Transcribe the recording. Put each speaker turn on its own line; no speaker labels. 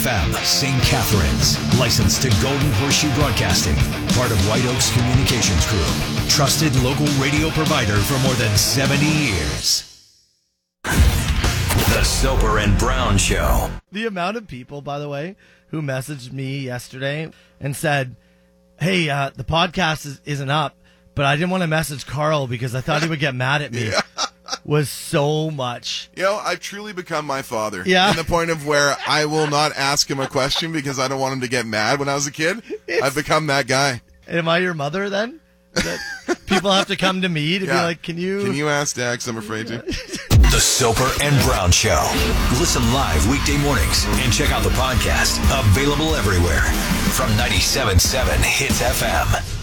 FM, St. Catharines. Licensed to Golden Horseshoe Broadcasting. Part of White Oaks Communications Group. Trusted local radio provider for more than 70 years. The Soper and Brown Show.
The amount of people, by the way, who messaged me yesterday and said, hey, the podcast isn't up, but I didn't want to message Carl because I thought he would get mad at me, was so much.
You know, I've truly become my father.
Yeah.
To the point of where I will not ask him a question because I don't want him to get mad when I was a kid. I've become that guy.
Am I your mother then? That people have to come to me to be like, can you
ask Dad? 'Cause I'm afraid to.
The Soper and Brown Show. Listen live weekday mornings and check out the podcast. Available everywhere from 97.7 Hits FM.